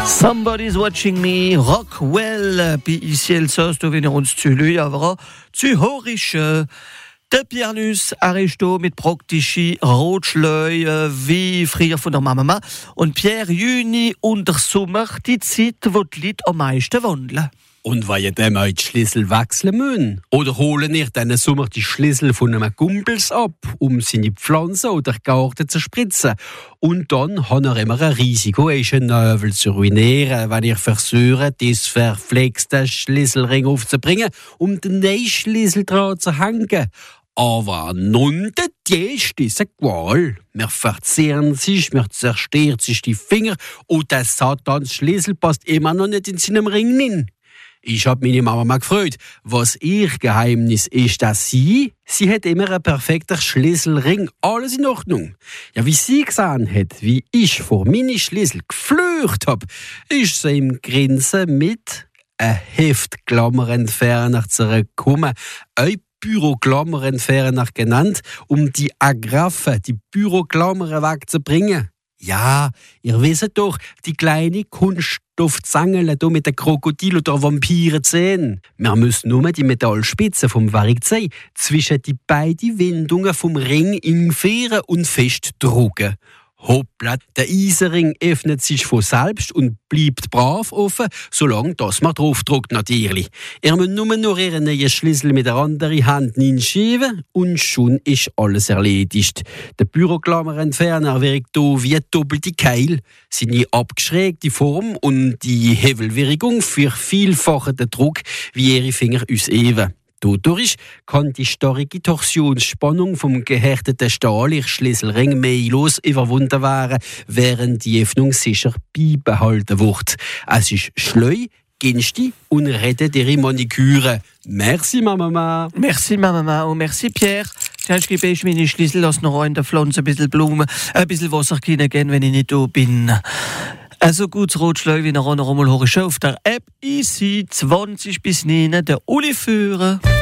Somebody's watching me, Rockwell, bei ICL Sos, da wenn ihr uns zu hören, zu hören. Der Pianus Aristo mit praktischen Ratschlägen wie früher von der Mama. Und Pierre, Juni und der Sommer, die Zeit, wo die Leute am meisten wandeln. Und weil ihr dem euch die Schlüssel wechseln müsst? Oder holen ihr diesen Sommer die Schlüssel von einem Kumpels ab, um seine Pflanzen oder Garten zu spritzen? Und dann habt ihr immer ein Risiko, einen Növel zu ruinieren, wenn ihr versucht, das verflexte Schlüsselring aufzubringen, um den neuen Schlüssel dran zu hängen. Aber nun, die ist diese Qual. Wir verzehren sich, wir zerstören sich die Finger und der Satans-Schlüssel passt immer noch nicht in seinem Ring rein. Ich hab meine Mama mal gefragt, was ihr Geheimnis ist, dass sie hat immer einen perfekten Schlüsselring, alles in Ordnung. Ja, wie sie gesehen hat, wie ich vor meine Schlüssel geflücht hab, ist sie im Grinsen mit einem Heftklammerentferner zurückgekommen. Ein Büroklammerentferner genannt, um die Agraffe, die Büroklammern wegzubringen. Ja, ihr wisst doch, die kleine Kunststoffzange hier mit den Krokodil- oder Vampirenzähnen. Wir müssen nur die Metallspitze vom Werkzeug zwischen die beiden Windungen vom Ring infieren und festdrücken. Hoppla, der Eisenring öffnet sich von selbst und bleibt brav offen, solange das man draufdrückt natürlich. Ihr müsst nur noch Ihren neuen Schlüssel mit der anderen Hand hinschieben und schon ist alles erledigt. Der Büroklammerentferner wirkt hier wie doppelte Keil. Seine abgeschrägte Form und die Hebelwirkung vervielfachen den Druck, wie Ihre Finger uns eben. Dadurch kann die starke Torsionsspannung vom gehärteten Stahl ihr Schlüsselring mehrlos überwunden werden, während die Öffnung sicher beibehalten wird. Es ist schnell, günstig und rettet ihre Maniküre. Merci, Mama. Merci, Mama, und merci, Pierre. Ich gebe meine Schlüssel, lass noch in der Pflanze ein bisschen Blumen, ein bisschen Wasser gehen, wenn ich nicht da bin. Also gut, Rotschläu, wie noch einmal hören auf der App. Ich sehe 20 bis 9, der Uli führen.